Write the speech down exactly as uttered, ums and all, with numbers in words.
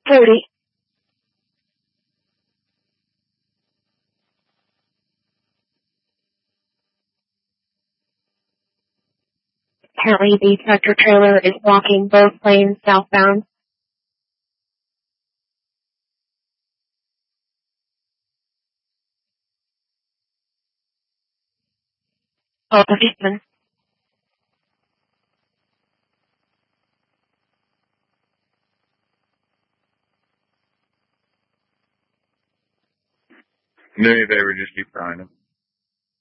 forty. Apparently the tractor trailer is blocking both lanes southbound. Oh, Eastman. Do me a favor, just keep trying them.